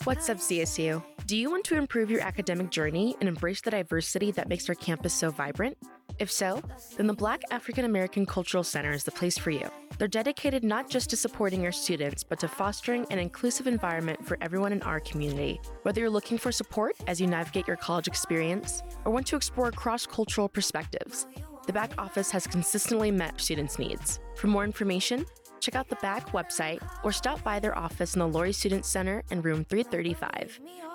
What's up, CSU? Do you want to improve your academic journey and embrace the diversity that makes our campus so vibrant? If so, then the Black African American Cultural Center is the place for you. They're dedicated not just to supporting our students, but to fostering an inclusive environment for everyone in our community. Whether you're looking for support as you navigate your college experience or want to explore cross-cultural perspectives, the BAC office has consistently met students' needs. For more information, check out the BAC website or stop by their office in the Laurie Student Center in room 335.